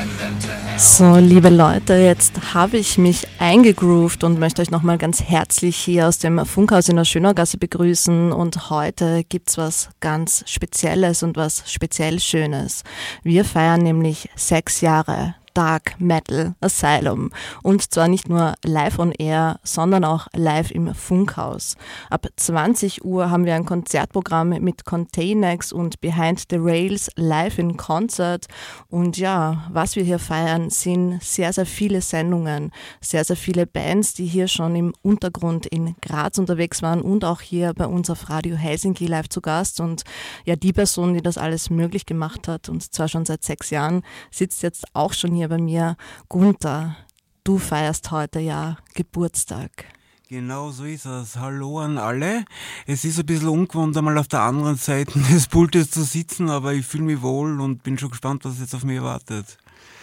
So, liebe Leute, jetzt habe ich mich eingegroovt und möchte euch nochmal ganz herzlich hier aus dem Funkhaus in der Schönaugasse begrüßen. Und heute gibt's was ganz Spezielles und was speziell Schönes. Wir feiern nämlich 6 Jahre Dark Metal Asylum. Und zwar nicht nur live on air, sondern auch live im Funkhaus. Ab 20 Uhr haben wir ein Konzertprogramm mit Containex und Behind the Rails live in Concert. Und ja, was wir hier feiern, sind sehr, sehr viele Sendungen, sehr, sehr viele Bands, die hier schon im Untergrund in Graz unterwegs waren und auch hier bei uns auf Radio Helsinki live zu Gast. Und ja, die Person, die das alles möglich gemacht hat, und zwar schon seit 6 Jahren, sitzt jetzt auch schon hier bei mir. Gunther, du feierst heute ja Geburtstag. Genau so ist es. Hallo an alle. Es ist ein bisschen ungewohnt, einmal auf der anderen Seite des Pultes zu sitzen, aber ich fühle mich wohl und bin schon gespannt, was jetzt auf mich wartet.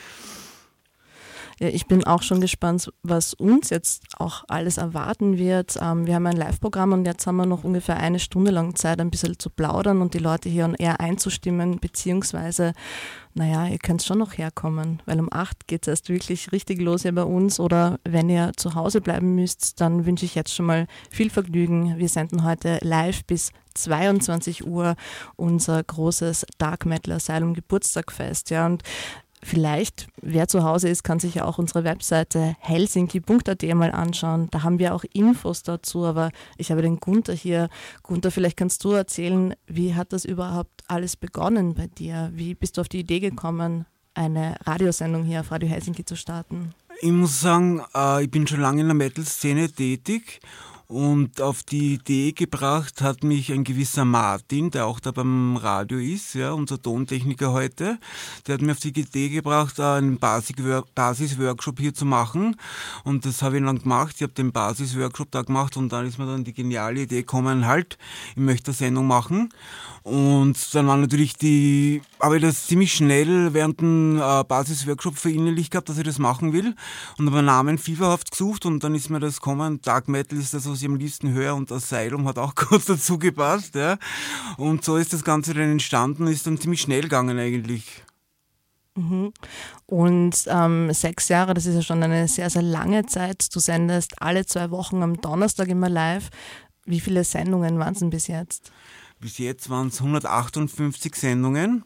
Ja, ich bin auch schon gespannt, was uns jetzt auch alles erwarten wird. Wir haben ein Live-Programm und jetzt haben wir noch ungefähr 1 Stunde lang Zeit, ein bisschen zu plaudern und die Leute hier on air einzustimmen, beziehungsweise, naja, ihr könnt schon noch herkommen, weil um 8 geht es erst wirklich richtig los hier bei uns, oder wenn ihr zu Hause bleiben müsst, dann wünsche ich jetzt schon mal viel Vergnügen. Wir senden heute live bis 22 Uhr unser großes Dark Metal Asylum Geburtstagfest, ja, und vielleicht, wer zu Hause ist, kann sich ja auch unsere Webseite helsinki.at mal anschauen. Da haben wir auch Infos dazu, aber ich habe den Gunther hier. Gunther, vielleicht kannst du erzählen, wie hat das überhaupt alles begonnen bei dir? Wie bist du auf die Idee gekommen, eine Radiosendung hier auf Radio Helsinki zu starten? Ich muss sagen, ich bin schon lange in der Metal-Szene tätig. Und auf die Idee gebracht hat mich ein gewisser Martin, der auch da beim Radio ist, ja, unser Tontechniker heute. Der hat mir auf die Idee gebracht, einen Basis-Workshop hier zu machen. Und das habe ich dann gemacht. Ich habe den Basis-Workshop da gemacht und dann ist mir dann die geniale Idee gekommen, halt, ich möchte eine Sendung machen. Und dann war natürlich habe ich das ziemlich schnell während dem Basis-Workshop verinnerlicht gehabt, dass ich das machen will. Und habe einen Namen fieberhaft gesucht und dann ist mir das gekommen. Dark Metal ist das, was ich am liebsten höre, und Asylum hat auch kurz dazu gepasst. Ja. Und so ist das Ganze dann entstanden, ist dann ziemlich schnell gegangen eigentlich. Mhm. Und 6 Jahre, das ist ja schon eine sehr, sehr lange Zeit. Du sendest alle 2 Wochen am Donnerstag immer live. Wie viele Sendungen waren es denn bis jetzt? Bis jetzt waren es 158 Sendungen.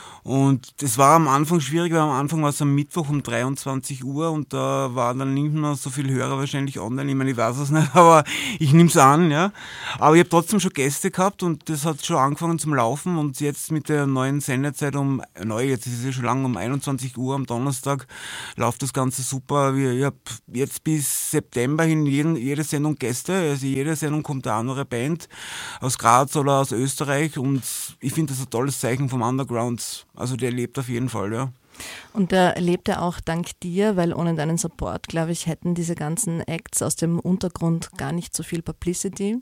Und das war am Anfang schwierig, weil am Anfang war es am Mittwoch um 23 Uhr und da waren dann nicht mehr so viele Hörer wahrscheinlich online. Ich meine, ich weiß es nicht, aber ich nehme es an, ja. Aber ich habe trotzdem schon Gäste gehabt und das hat schon angefangen zum Laufen, und jetzt mit der neuen Sendezeit jetzt ist es ja schon lange, um 21 Uhr am Donnerstag läuft das Ganze super. Ich habe jetzt bis September hin jede Sendung Gäste, also jede Sendung kommt eine andere Band aus Graz oder aus Österreich, und ich finde das ein tolles Zeichen vom Underground. Also der lebt auf jeden Fall, ja. Und der lebt ja auch dank dir, weil ohne deinen Support, glaube ich, hätten diese ganzen Acts aus dem Untergrund gar nicht so viel Publicity.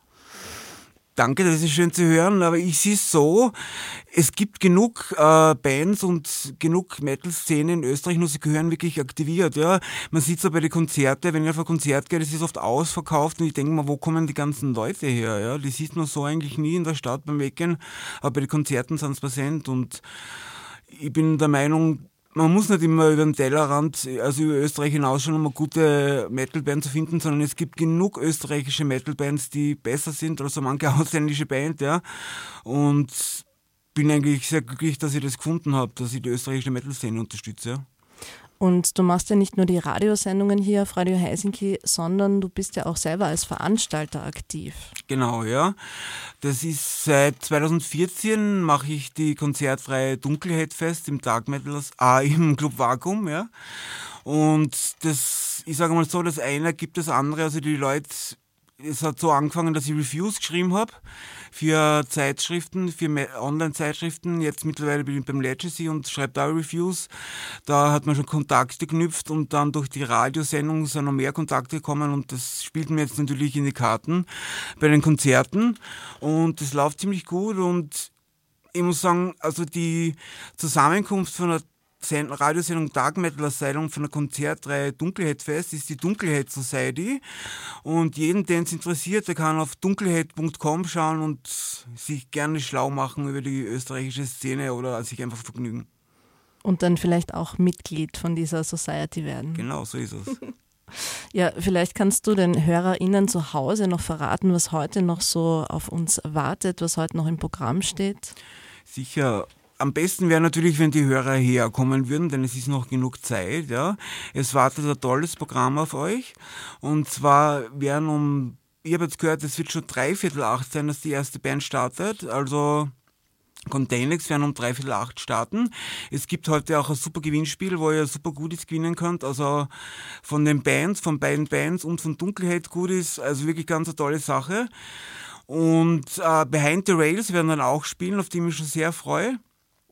Danke, das ist schön zu hören, aber ich sehe es so, es gibt genug Bands und genug Metal-Szene in Österreich, nur sie gehören wirklich aktiviert. Ja. Man sieht es ja bei den Konzerten, wenn ich auf ein Konzert gehe, das ist oft ausverkauft und ich denke mal, wo kommen die ganzen Leute her? Ja. Die sieht man so eigentlich nie in der Stadt beim Weggehen, aber bei den Konzerten sind es präsent, und ich bin der Meinung, man muss nicht immer über den Tellerrand, also über Österreich hinausschauen, um eine gute Metalband zu finden, sondern es gibt genug österreichische Metalbands, die besser sind als so manche ausländische Band, ja. Und bin eigentlich sehr glücklich, dass ich das gefunden habe, dass ich die österreichische Metal-Szene unterstütze, ja. Und du machst ja nicht nur die Radiosendungen hier auf Radio Helsinki, sondern du bist ja auch selber als Veranstalter aktiv. Genau, ja. Das ist seit 2014 mache ich die konzertfreie Dunkelheitfest im Dark Metal, im Club Vakuum, ja. Und das, ich sage mal so, das eine gibt das andere, also die Leute, es hat so angefangen, dass ich Reviews geschrieben habe für Zeitschriften, für Online-Zeitschriften. Jetzt mittlerweile bin ich beim Legacy und schreibe da Reviews. Da hat man schon Kontakte geknüpft und dann durch die Radiosendung sind noch mehr Kontakte gekommen, und das spielt mir jetzt natürlich in die Karten bei den Konzerten, und das läuft ziemlich gut. Und ich muss sagen, also die Zusammenkunft von der Radiosendung Dark Metal Asylum von der Konzertreihe Dunkelheitfest ist die Dunkelheit Society, und jeden, den es interessiert, der kann auf dunkelheit.com schauen und sich gerne schlau machen über die österreichische Szene oder sich einfach vergnügen. Und dann vielleicht auch Mitglied von dieser Society werden. Genau, so ist es. Ja, vielleicht kannst du den HörerInnen zu Hause noch verraten, was heute noch so auf uns wartet, was heute noch im Programm steht. Sicher. Am besten wäre natürlich, wenn die Hörer herkommen würden, denn es ist noch genug Zeit. Ja. Es wartet ein tolles Programm auf euch. Und zwar werden ich habe jetzt gehört, es wird schon 7:45 sein, dass die erste Band startet. Also Containex werden 7:45 starten. Es gibt heute auch ein super Gewinnspiel, wo ihr super Goodies gewinnen könnt. Also von den Bands, von beiden Bands und von Dunkelheit Goodies. Also wirklich ganz eine tolle Sache. Und Behind the Rails werden dann auch spielen, auf die ich mich schon sehr freue.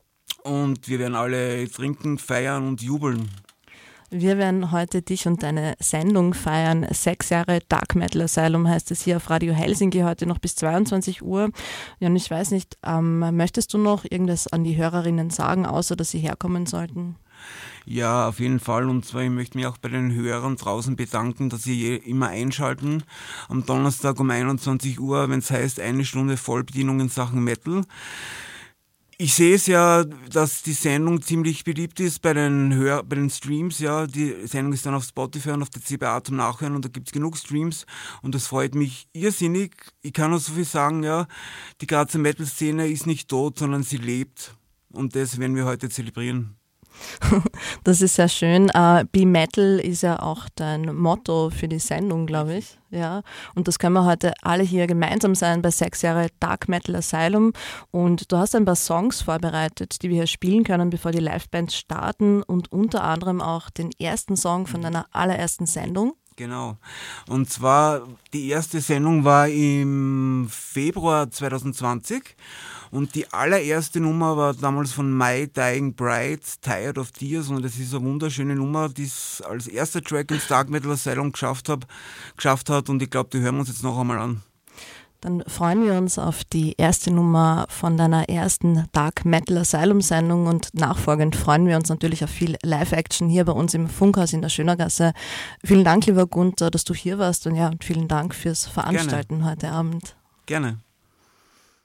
Und wir werden alle trinken, feiern und jubeln. Wir werden heute dich und deine Sendung feiern. 6 Jahre Dark Metal Asylum heißt es hier auf Radio Helsinki heute noch bis 22 Uhr. Ja, und ich weiß nicht, möchtest du noch irgendwas an die Hörerinnen sagen, außer dass sie herkommen sollten? Ja, auf jeden Fall. Und zwar, ich möchte mich auch bei den Hörern draußen bedanken, dass sie immer einschalten. Am Donnerstag um 21 Uhr, wenn es heißt, 1 Stunde Vollbedienung in Sachen Metal. Ich sehe es ja, dass die Sendung ziemlich beliebt ist bei den Streams. Ja, die Sendung ist dann auf Spotify und auf der CBA zum Nachhören und da gibt es genug Streams und das freut mich irrsinnig. Ich kann nur so viel sagen, ja, die Grazer Metal-Szene ist nicht tot, sondern sie lebt und das werden wir heute zelebrieren. Das ist sehr schön. Be Metal ist ja auch dein Motto für die Sendung, glaube ich. Ja, und das können wir heute alle hier gemeinsam sein bei 6 Jahre Dark Metal Asylum. Und du hast ein paar Songs vorbereitet, die wir hier spielen können, bevor die Livebands starten und unter anderem auch den ersten Song von deiner allerersten Sendung. Genau. Und zwar, die erste Sendung war im Februar 2020 und die allererste Nummer war damals von My Dying Bride, Tired of Tears, und das ist eine wunderschöne Nummer, die es als erster Track ins Dark Metal Asylum geschafft hat und ich glaube, die hören wir uns jetzt noch einmal an. Dann freuen wir uns auf die erste Nummer von deiner ersten Dark Metal Asylum Sendung und nachfolgend freuen wir uns natürlich auf viel Live-Action hier bei uns im Funkhaus in der Schönergasse. Vielen Dank, lieber Gunther, dass du hier warst und ja, vielen Dank fürs Veranstalten heute Abend. Gerne.